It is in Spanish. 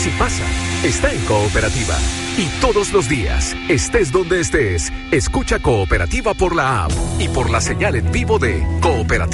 si pasa, está en Cooperativa. Y todos los días, estés donde estés, escucha Cooperativa por la app y por la señal en vivo de Cooperativa.